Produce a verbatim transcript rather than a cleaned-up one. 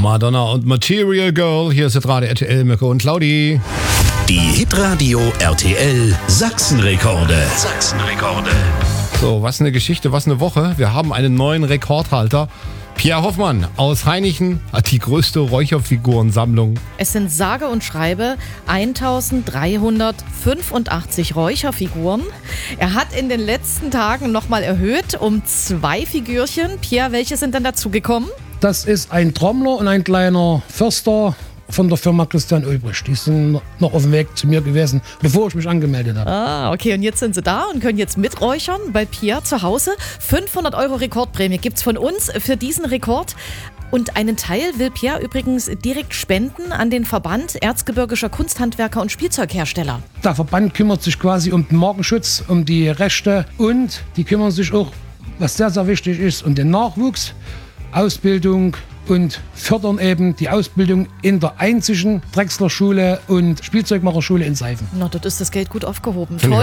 Madonna und Material Girl. Hier ist das Radio R T L, Mirko und Claudi. Die Hitradio R T L Sachsenrekorde. Sachsenrekorde. So, was eine Geschichte, was eine Woche. Wir haben einen neuen Rekordhalter. Pierre Hoffmann aus Hainichen hat die größte Räucherfigurensammlung. Es sind sage und schreibe eintausenddreihundertfünfundachtzig Räucherfiguren. Er hat in den letzten Tagen nochmal erhöht um zwei Figürchen. Pierre, welche sind denn dazugekommen? Das ist ein Trommler und ein kleiner Förster von der Firma Christian Ulbrich. Die sind noch auf dem Weg zu mir gewesen, bevor ich mich angemeldet habe. Ah, okay. Und jetzt sind sie da und können jetzt miträuchern bei Pierre zu Hause. fünfhundert Euro Rekordprämie gibt's von uns für diesen Rekord. Und einen Teil will Pierre übrigens direkt spenden an den Verband Erzgebirgischer Kunsthandwerker und Spielzeughersteller. Der Verband kümmert sich quasi um den Markenschutz, um die Rechte und die kümmern sich auch, was sehr, sehr wichtig ist, um den Nachwuchs, Ausbildung und fördern eben die Ausbildung in der einzigen Drechsler Schule und Spielzeugmacherschule in Seifen. Na, dort ist das Geld gut aufgehoben. Toll.